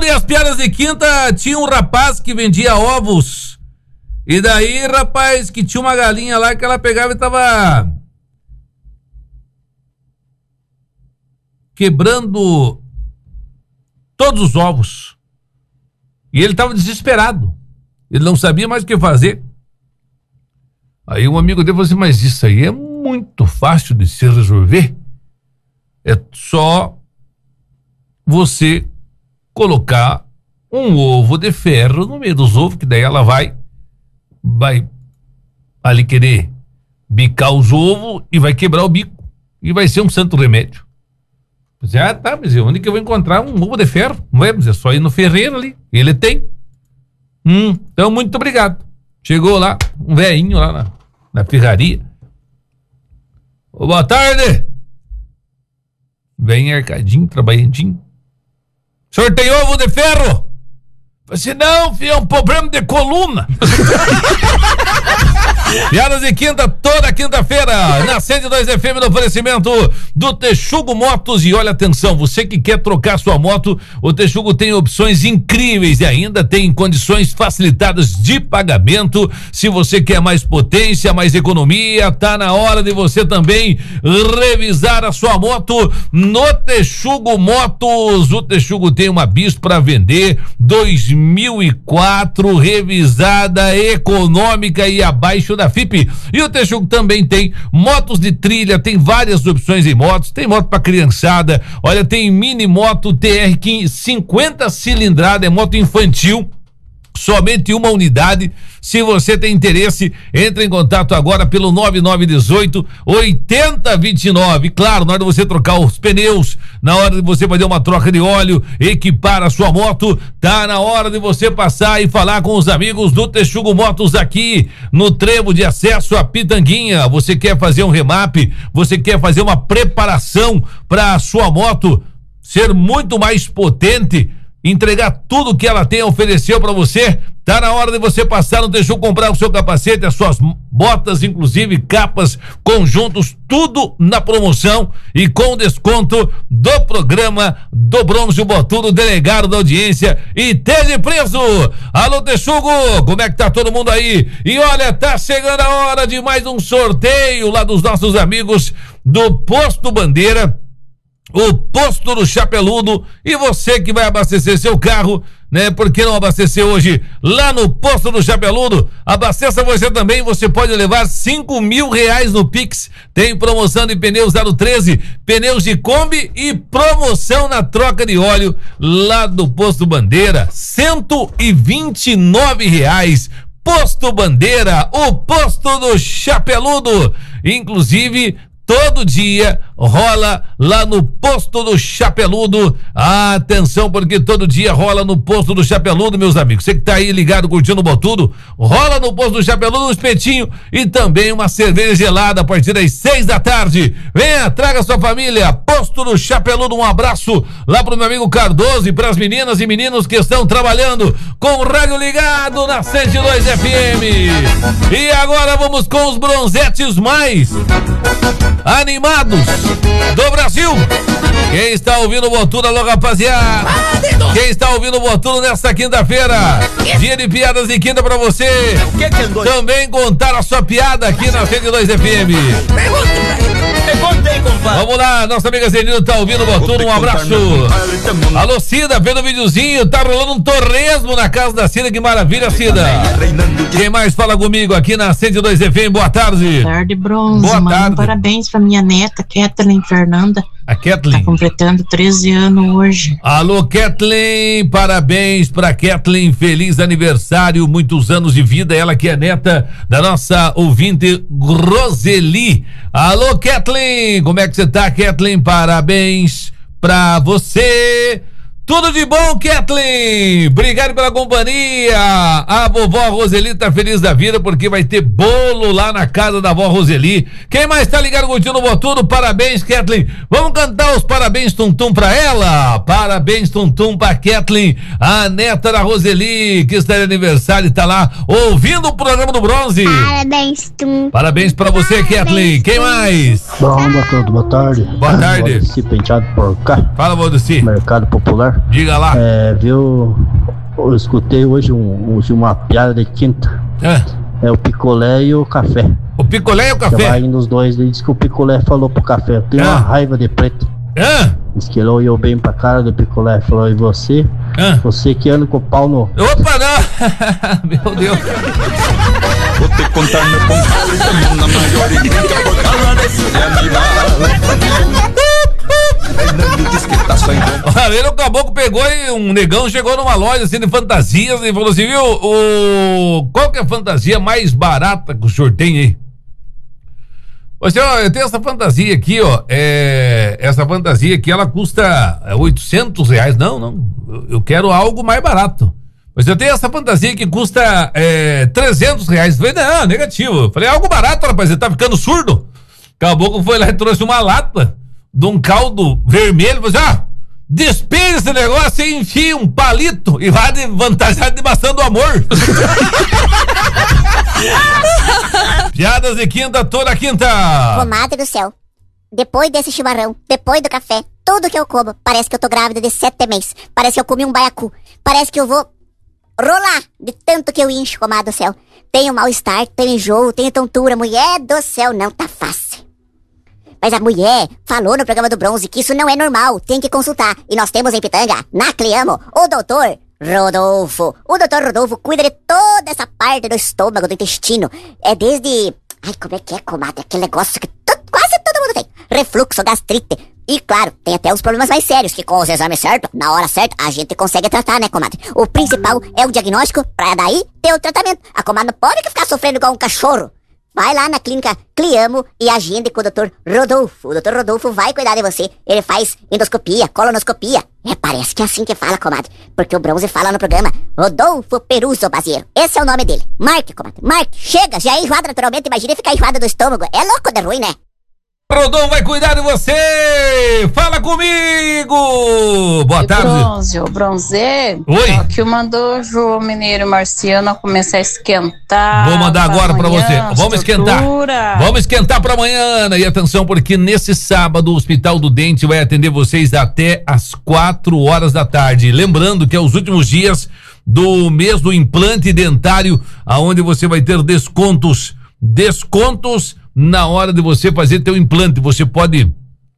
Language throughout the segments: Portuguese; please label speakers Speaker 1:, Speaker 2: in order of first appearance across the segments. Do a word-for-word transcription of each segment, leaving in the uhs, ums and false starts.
Speaker 1: e as piadas de quinta, tinha um rapaz que vendia ovos. E daí, rapaz, que tinha uma galinha lá que ela pegava e tava quebrando todos os ovos. E ele tava desesperado. Ele não sabia mais o que fazer. Aí um amigo dele falou assim, mas isso aí é muito fácil de se resolver. É só você colocar um ovo de ferro no meio dos ovos, que daí ela vai, vai ali querer bicar os ovos e vai quebrar o bico. E vai ser um santo remédio. Você, ah, tá, mas onde que eu vou encontrar um ovo de ferro? Não é, mas é só ir no ferreiro ali. Ele tem. Hum, então, muito obrigado. Chegou lá, um velhinho lá na, na ferraria. Ô, boa tarde. Bem arcadinho, trabalhandinho. O senhor tem ovo de ferro? Você não, filho, é um problema de coluna. Piadas de quinta, toda quinta-feira, na cento e dois F M, no oferecimento do Texugo Motos. E olha, atenção, você que quer trocar sua moto, o Texugo tem opções incríveis e ainda tem condições facilitadas de pagamento. Se você quer mais potência, mais economia, tá na hora de você também revisar a sua moto no Texugo Motos. O Texugo tem uma Bis para vender, dois mil e quatro, revisada, econômica e abaixo da F I P. E o Texugo também tem motos de trilha, tem várias opções em motos, tem moto pra criançada, olha, tem mini moto T R cinquenta cilindrada, é moto infantil, somente uma unidade. Se você tem interesse, entre em contato agora pelo nove nove um oito, oito zero dois nove. Claro, na hora de você trocar os pneus, na hora de você fazer uma troca de óleo, equipar a sua moto, tá na hora de você passar e falar com os amigos do Texugo Motos aqui no trevo de acesso à Pitanguinha. Você quer fazer um remap, você quer fazer uma preparação para a sua moto ser muito mais potente, entregar tudo que ela tem a oferecer para você, tá na hora de você passar no Texugo, comprar o seu capacete, as suas botas, inclusive capas, conjuntos, tudo na promoção e com desconto do programa do Bronze Botudo, delegado da audiência e esteja preso. Alô, Texugo, como é que tá todo mundo aí? E olha, tá chegando a hora de mais um sorteio lá dos nossos amigos do Posto Bandeira, o Posto do Chapeludo. E você que vai abastecer seu carro, né? Por que não abastecer hoje lá no Posto do Chapeludo? Abasteça você também, você pode levar cinco mil reais no Pix. Tem promoção de pneus zero treze, pneus de Kombi e promoção na troca de óleo lá do Posto Bandeira, cento e vinte e nove reais. Posto Bandeira, o Posto do Chapeludo. Inclusive, todo dia rola lá no Posto do Chapeludo. Atenção, porque todo dia rola no Posto do Chapeludo, meus amigos. Você que tá aí ligado, curtindo o Botudo, rola no Posto do Chapeludo um espetinho e também uma cerveja gelada a partir das seis da tarde. Venha, traga sua família. Posto do Chapeludo, um abraço lá pro meu amigo Cardoso e pras meninas e meninos que estão trabalhando com o rádio ligado na cento e dois F M. E agora vamos com os bronzetes mais animados do Brasil. Quem está ouvindo o Botudo, alô, rapaziada. Quem está ouvindo o Botudo nesta quinta-feira, dia de piadas de quinta pra você também contar a sua piada aqui na cento e dois F M. Vamos lá, nossa amiga Zenilda tá ouvindo o Botudo, um abraço. Alô, Cida, vendo o videozinho, tá rolando um torresmo na casa da Cida, que maravilha, Cida. Quem mais fala comigo aqui na cento e dois F M? Boa tarde.
Speaker 2: Boa tarde, Bronze.
Speaker 1: Boa
Speaker 2: Mano,
Speaker 1: tarde.
Speaker 2: Parabéns pra minha neta, Kathleen Fernanda.
Speaker 1: A Kathleen.
Speaker 2: Tá completando treze anos hoje.
Speaker 1: Alô, Kathleen, parabéns pra Kathleen, feliz aniversário, muitos anos de vida, ela que é neta da nossa ouvinte Roseli. Alô, Kathleen, como é que você tá, Kathleen? Parabéns pra você. Tudo de bom, Kathleen. Obrigado pela companhia. A vovó Roseli tá feliz da vida porque vai ter bolo lá na casa da vó Roseli. Quem mais tá ligado curtindo o Botudo? Parabéns, Kathleen. Vamos cantar os parabéns tum-tum pra ela. Parabéns tum-tum pra Kathleen, a neta da Roseli, que está de aniversário e tá lá ouvindo o programa do Bronze.
Speaker 3: Parabéns, tum.
Speaker 1: Parabéns pra você,
Speaker 3: Parabéns,
Speaker 1: Kathleen. Quem mais?
Speaker 4: Bom, Botudo, boa tarde.
Speaker 1: Boa tarde.
Speaker 4: Valdeci Penteado por cá.
Speaker 1: Fala, Valdeci.
Speaker 4: Mercado Popular.
Speaker 1: Diga lá.
Speaker 3: É, viu? Eu escutei hoje, um, hoje uma piada de quinta. É. É o picolé e o café.
Speaker 1: O picolé e o café?
Speaker 3: Vai indo os dois, ele disse que o picolé falou pro café: eu tenho
Speaker 1: é.
Speaker 3: uma raiva de preto.
Speaker 1: É.
Speaker 3: Diz que ele olhou bem pra cara do picolé e falou: e você?
Speaker 1: É.
Speaker 3: Você que anda com o pau no.
Speaker 1: Opa, não! Meu Deus.
Speaker 4: Vou te contar meu compadre também na maior encrenca por causa desse animal.
Speaker 1: Olha, o caboclo pegou e um negão chegou numa loja assim de fantasias e falou assim, viu, o... qual que é a fantasia mais barata que o senhor tem aí? Você, ó, eu tenho essa fantasia aqui, ó, é... essa fantasia aqui, ela custa oitocentos reais. Não, não, eu quero algo mais barato. Mas eu tenho essa fantasia que custa é, trezentos reais. Eu falei, não, negativo. Eu falei, algo barato, rapaz, você tá ficando surdo? O caboclo foi lá e trouxe uma lata de um caldo vermelho. Falei, ah, despede esse negócio e enfia um palito e vai de vantagem de maçã do amor. Piadas de quinta, toda quinta.
Speaker 5: Comadre do céu, depois desse chimarrão, depois do café, tudo que eu como, parece que eu tô grávida de sete meses. Parece que eu comi um baiacu. Parece que eu vou rolar de tanto que eu incho, comadre do céu. Tenho mal-estar, tenho enjoo, tenho tontura. Mulher do céu, não tá fácil. Mas a mulher falou no programa do Bronze que isso não é normal, tem que consultar. E nós temos em Pitanga, na Cliamo, o doutor Rodolfo. O doutor Rodolfo cuida de toda essa parte do estômago, do intestino. É desde... Ai, como é que é, comadre? Aquele negócio que to... quase todo mundo tem. Refluxo, gastrite. E, claro, tem até os problemas mais sérios, que com os exames certos, na hora certa, a gente consegue tratar, né, comadre? O principal é o diagnóstico, pra daí ter o tratamento. A comadre não pode ficar sofrendo igual um cachorro. Vai lá na clínica Cliamo e agende com o doutor Rodolfo. O doutor Rodolfo vai cuidar de você. Ele faz endoscopia, colonoscopia. É, parece que é assim que fala, comadre. Porque o Bronze fala no programa Rodolfo Peruso Baziero. Esse é o nome dele. Marque, comadre. Marque. Chega, já é enjoada naturalmente. Imagina ficar enjoada do estômago. É louco de ruim, né?
Speaker 1: Rodolfo vai cuidar de você! Fala comigo! Boa
Speaker 6: e
Speaker 1: tarde.
Speaker 6: Bronze, o Bronze.
Speaker 1: Oi.
Speaker 6: Ó, que mandou o João Mineiro Marciano a começar a esquentar.
Speaker 1: Vou mandar agora pra você. Vamos esquentar.
Speaker 6: Estrutura.
Speaker 1: Vamos esquentar pra amanhã, Ana. E atenção, porque nesse sábado o Hospital do Dente vai atender vocês até às quatro horas da tarde. Lembrando que é os últimos dias do mês do implante dentário, aonde você vai ter descontos. Descontos na hora de você fazer teu implante. Você pode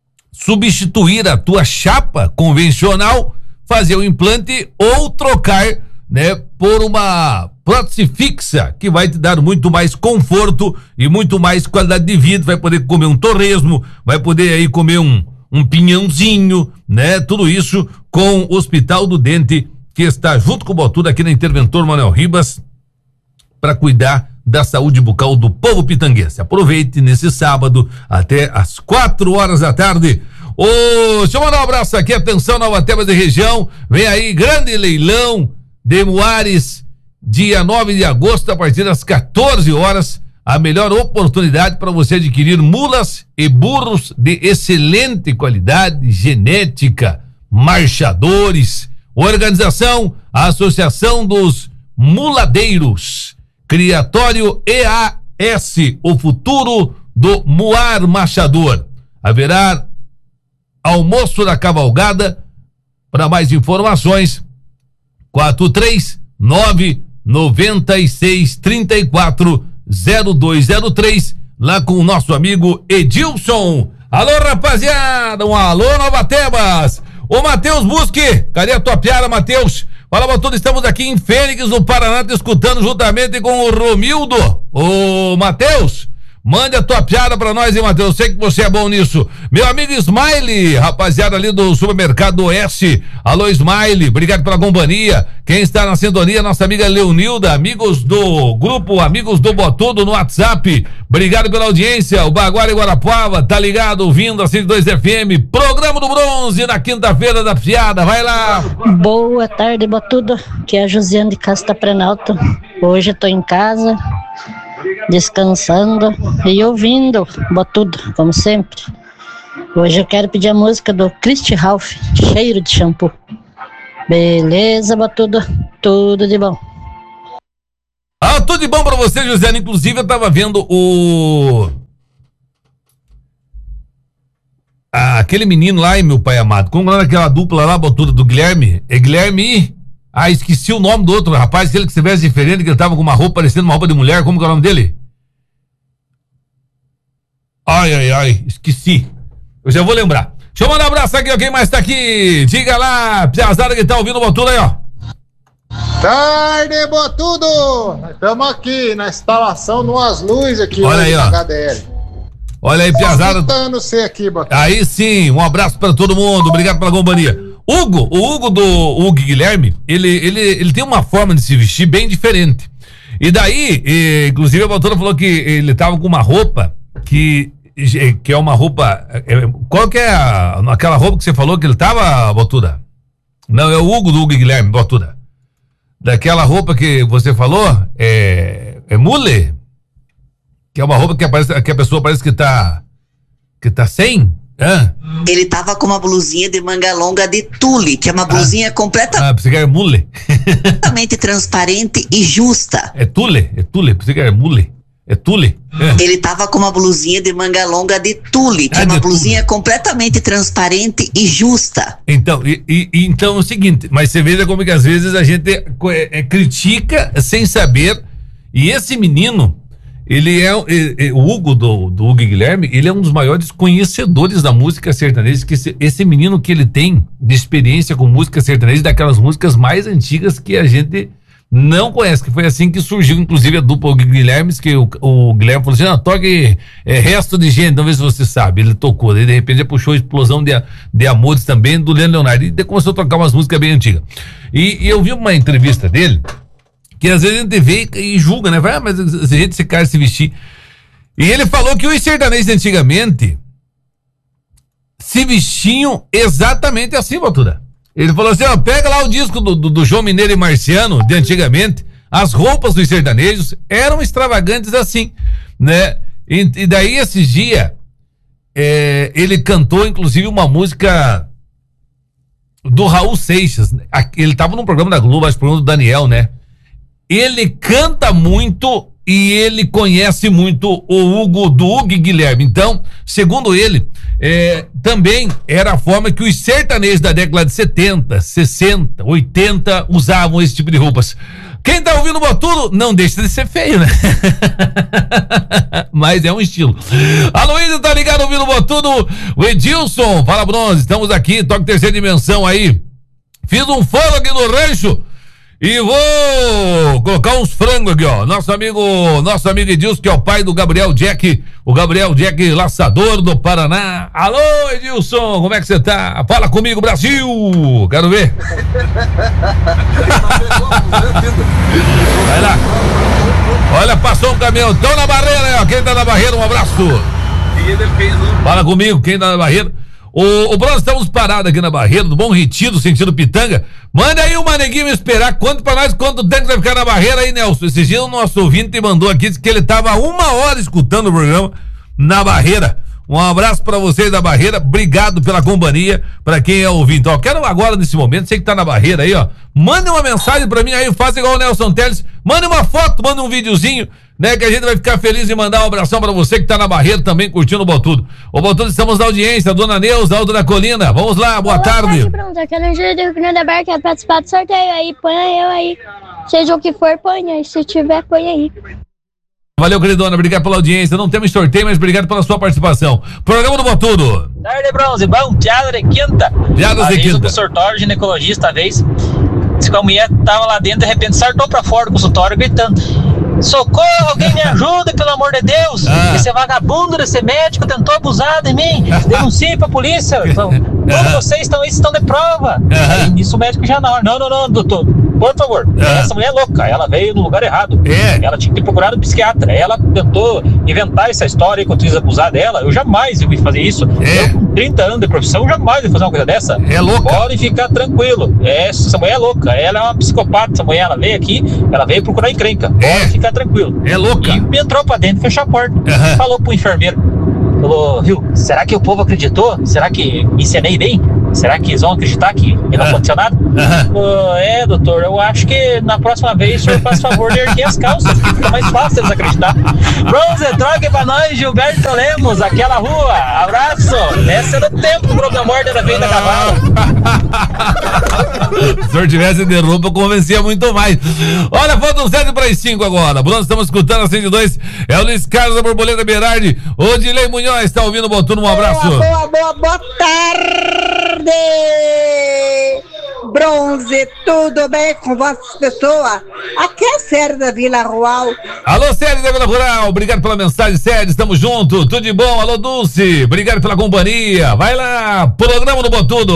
Speaker 1: substituir a tua chapa convencional, fazer o implante ou trocar, né, por uma prótese fixa, que vai te dar muito mais conforto e muito mais qualidade de vida. Vai poder comer um torresmo, vai poder aí comer um, um pinhãozinho, né? Tudo isso com o Hospital do Dente, que está junto com o Botudo aqui na Interventor Manuel Ribas, para cuidar da saúde bucal do povo pitanguense. Aproveite nesse sábado até às quatro horas da tarde. Ô, deixa eu mandar um abraço aqui, atenção, Nova Tebas de região, vem aí, grande leilão de Muares, dia nove de agosto, a partir das quatorze horas, a melhor oportunidade para você adquirir mulas e burros de excelente qualidade genética, marchadores. Organização, a Associação dos Muladeiros. Criatório E A S, o futuro do Muar Machador. Haverá almoço da cavalgada. Para mais informações, quatro três nove nove seis três quatro zero dois zero três, lá com o nosso amigo Edilson. Alô, rapaziada, um alô, Nova Tebas. Ô, Matheus Busque, cadê a tua piada, Matheus? Fala, Botudo, estamos aqui em Fênix, no Paraná, te escutando juntamente com o Romildo. Ô, Matheus, mande a tua piada pra nós, hein, Matheus? Sei que você é bom nisso. Meu amigo Smiley, rapaziada ali do Supermercado Oeste. Alô, Smiley, obrigado pela companhia. Quem está na sintonia, nossa amiga Leonilda, amigos do grupo Amigos do Botudo no WhatsApp. Obrigado pela audiência. O Baguara e Guarapuava, tá ligado, ouvindo a cento e dois F M. Programa do Bronze na quinta-feira da piada. Vai lá.
Speaker 7: Boa tarde, Botudo. Que é a Josiane de Casta Prenalto. Hoje eu tô em casa, descansando e ouvindo Botudo, como sempre. Hoje eu quero pedir a música do Christy Ralph, Cheiro de Shampoo. Beleza, Botudo? Tudo de bom.
Speaker 1: Ah, tudo de bom pra você, Josiane. Inclusive, eu tava vendo o... ah, aquele menino lá, meu pai amado, como era aquela dupla lá, botuda do Guilherme? É Guilherme. Ah, esqueci o nome do outro rapaz, aquele que se veste diferente, que ele tava com uma roupa parecendo uma roupa de mulher. Como que é o nome dele? Ai, ai, ai, esqueci. Eu já vou lembrar. Deixa eu mandar um abraço aqui, ó, quem mais tá aqui? Diga lá, piazada que tá ouvindo o Botudo aí, ó.
Speaker 8: Tarde, Botudo! Estamos aqui na instalação de umas luzes aqui.
Speaker 1: Olha aí, ó.
Speaker 8: H D L.
Speaker 1: Olha aí, piazada.
Speaker 8: Você aqui, Botudo.
Speaker 1: Aí sim, um abraço pra todo mundo, obrigado pela companhia. Hugo, o Hugo do Hugo Guilherme, ele, ele, ele tem uma forma de se vestir bem diferente. E daí, e, inclusive a Botudo falou que ele tava com uma roupa que, que é uma roupa, é, qual que é a, aquela roupa que você falou que ele tava, Botuda? Não, é o Hugo do Hugo Guilherme, Botuda. Daquela roupa que você falou, é, é mule? Que é uma roupa que, aparece, que a pessoa parece que tá, que tá sem? Ah.
Speaker 9: Ele tava com uma blusinha de manga longa de tule, que é uma blusinha ah. completa...
Speaker 1: Ah, você quer mule?
Speaker 9: completamente transparente e justa.
Speaker 1: É tule? É tule? Você quer mule? É tule? É.
Speaker 9: Ele tava com uma blusinha de manga longa de tule, que ah, é uma blusinha tule. completamente transparente e justa.
Speaker 1: Então, e, e, então é o seguinte, mas você veja como que às vezes a gente é, é, critica sem saber, e esse menino, ele é, é, é o Hugo do, do Hugo Guilherme, ele é um dos maiores conhecedores da música sertaneja, que esse, esse menino que ele tem de experiência com música sertaneja, daquelas músicas mais antigas que a gente não conhece, que foi assim que surgiu, inclusive, a dupla Guilherme, que o, o Guilherme falou assim, não, toque é, Resto de Gente, vamos ver se você sabe. Ele tocou, daí de repente ele puxou Explosão de, de Amores também, do Leandro Leonardo, e começou a tocar umas músicas bem antigas. E, e eu vi uma entrevista dele, que às vezes a gente vê e julga, né? Vai, ah, mas a gente se cara se vestir. E ele falou que os sertanejos antigamente se vestiam exatamente assim, Botura. Ele falou assim, ó, pega lá o disco do, do, do João Mineiro e Marciano, de antigamente, as roupas dos sertanejos eram extravagantes assim, né? E, e daí, esses dias, é, ele cantou, inclusive, uma música do Raul Seixas. Ele tava num programa da Globo, acho que programa do Daniel, né? Ele canta muito e ele conhece muito o Hugo, do Hugo Guilherme. Então, segundo ele, é, também era a forma que os sertanejos da década de setenta, sessenta, oitenta usavam esse tipo de roupas. Quem tá ouvindo o Botudo, não deixa de ser feio, né? Mas é um estilo. A Luísa tá ligado ouvindo o Botudo. O Edilson, fala Bronze, estamos aqui, toque Terceira Dimensão aí. Fiz um folo aqui no rancho e vou colocar uns frangos aqui, ó. Nosso amigo, nosso amigo Edilson, que é o pai do Gabriel Jack, o Gabriel Jack, laçador do Paraná. Alô, Edilson, como é que você tá? Fala comigo, Brasil! Quero ver. Vai lá. Olha, passou um caminhão. Estão na barreira aí, ó. Quem tá na barreira, um abraço. Fala comigo, quem tá na barreira. O, o Bruno, estamos parados aqui na barreira, do Bom Retiro, sentido Pitanga. Manda aí o Maneguinho me esperar. Conta pra nós quanto tempo vai ficar na barreira aí, Nelson. Esses dias o nosso ouvinte mandou aqui, disse que ele tava uma hora escutando o programa na barreira. Um abraço pra vocês da barreira, obrigado pela companhia, pra quem é ouvinte. Ó, quero agora, nesse momento, você que tá na barreira aí, ó, manda uma mensagem pra mim aí, faça igual o Nelson Teles, manda uma foto, manda um videozinho, né, que a gente vai ficar feliz em mandar um abração pra você que tá na barreira também, curtindo o Botudo. Ô, Botudo, estamos na audiência, Dona Neuza, Alto da Colina, vamos lá, boa
Speaker 10: Olá,
Speaker 1: tarde.
Speaker 10: Pronto, aqui é a Angela do Rio Grande do Bar, quero participar do sorteio aí, põe eu aí, seja o que for, põe aí, se tiver, põe aí.
Speaker 1: Valeu, queridona, obrigado pela audiência. Não temos sorteio, mas obrigado pela sua participação. Programa do Botudo.
Speaker 11: Tarde, Bronze, bom, piada de quinta.
Speaker 1: Piadas de quinta.
Speaker 11: O consultório ginecologista, a vez, disse que a mulher tava lá dentro, de repente saltou pra fora do consultório gritando: socorro, alguém me ajuda, pelo amor de Deus. Ah. Esse vagabundo desse médico tentou abusar de mim. Denuncie pra polícia. Então, todos vocês estão aí, estão de prova.
Speaker 1: Ah.
Speaker 11: Aí, nisso o médico já não, não, não, não, doutor, por favor, ah. essa mulher é louca, ela veio no lugar errado.
Speaker 1: É.
Speaker 11: Ela tinha que ter procurado um psiquiatra. Ela tentou inventar essa história que eu quis abusar dela. Eu jamais ia fazer isso.
Speaker 1: É.
Speaker 11: Eu, com trinta anos de profissão, eu jamais ia fazer uma coisa dessa.
Speaker 1: É louca.
Speaker 11: Podem ficar tranquilo. Essa mulher é louca. Ela é uma psicopata. Essa mulher, ela veio aqui, ela veio procurar encrenca.
Speaker 1: É.
Speaker 11: Pode ficar tranquilo.
Speaker 1: É louca.
Speaker 11: E entrou pra dentro, fechou a porta.
Speaker 1: Uhum.
Speaker 11: Falou pro enfermeiro. Falou, viu, será que o povo acreditou? Será que ensinei bem? será que eles vão acreditar que não
Speaker 1: Ah.
Speaker 11: aconteceu nada? Ah, é, doutor, eu acho que na próxima vez o senhor faz favor de erguer as calças, que fica mais fácil eles acreditar. Bronze, troque pra nós, Gilberto Lemos, aquela rua. Abraço. Essa era o tempo pro meu amor da venda cavalo.
Speaker 1: Se o senhor tivesse de roupa, convencia muito mais. Olha, faltam sete para as cinco agora. Bruno, estamos escutando a cento e dois. É o Luiz Carlos da Borboleta Berardi. O Dilei Munhoz está ouvindo o Botuno. Um abraço.
Speaker 12: Boa, boa, boa, boa tarde! Bronze, tudo bem com vossas pessoas? Aqui é a Série da Vila Rural.
Speaker 1: Alô, Sérgio da Vila Rural, obrigado pela mensagem, Sérgio, estamos juntos, tudo de bom. Alô, Dulce, obrigado pela companhia. Vai lá, programa do Botudo.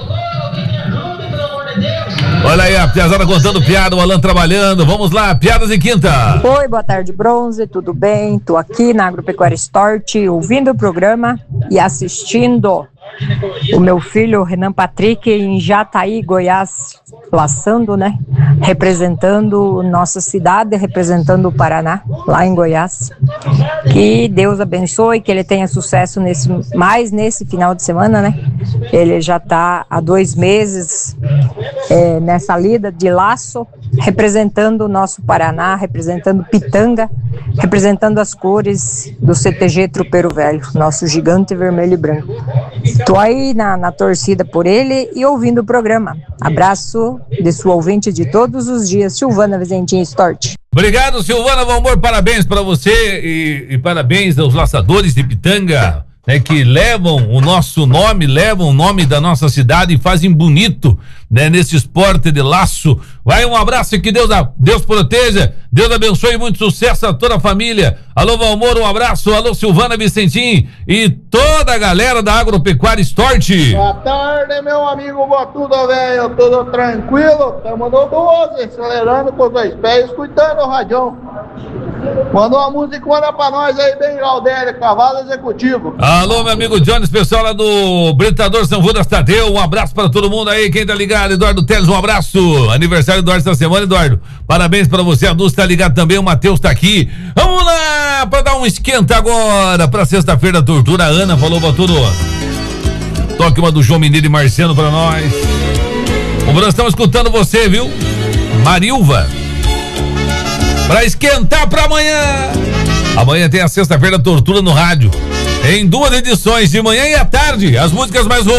Speaker 1: Olha aí a piazada contando piada, o Alan trabalhando. Vamos lá, piadas em quinta.
Speaker 13: Oi, boa tarde, Bronze, tudo bem? Tô aqui na Agropecuária Stort, ouvindo o programa e assistindo o meu filho Renan Patrick em Jataí, Goiás, laçando, né? Representando nossa cidade, representando o Paraná, lá em Goiás. Que Deus abençoe, que ele tenha sucesso nesse, mais nesse final de semana, né? Ele já tá há dois meses é, nessa lida de laço, representando o nosso Paraná, representando Pitanga, representando as cores do C T G Tropeiro Velho, nosso gigante vermelho e branco. Estou aí na, na torcida por ele e ouvindo o programa. Abraço de sua ouvinte de todos os dias, Silvana Vizentinha Stort.
Speaker 1: Obrigado, Silvana Valmor, parabéns para você e, e parabéns aos laçadores de Pitanga, né, que levam o nosso nome, levam o nome da nossa cidade e fazem bonito, né, nesse esporte de laço. Vai, um abraço e que Deus, Deus proteja, Deus abençoe, muito sucesso a toda a família. Alô, Valmor, um abraço. Alô, Silvana Vicentim e toda a galera da Agropecuária Stort.
Speaker 8: Boa tarde, meu amigo Botudo, velho. Tudo tranquilo? Estamos no doze, acelerando com os dois pés, escutando o radião. Manda uma música pra nós aí, bem Galdério, cavalo executivo.
Speaker 1: Alô, meu amigo Jones, pessoal lá do Britador São Judas Tadeu, um abraço para todo mundo aí, quem tá ligado, Eduardo Teles, um abraço, aniversário do Eduardo essa semana, Eduardo, parabéns pra você, a Dulce tá ligado também, o Matheus tá aqui, vamos lá, pra dar um esquenta agora, pra sexta-feira da tortura, a Ana falou pra tudo, toque uma do João Mineiro e Marciano pra nós, o Bruno, estamos escutando você, viu, Marilva, pra esquentar pra amanhã, amanhã tem a sexta-feira da tortura no rádio, em duas edições, de manhã e à tarde, as músicas mais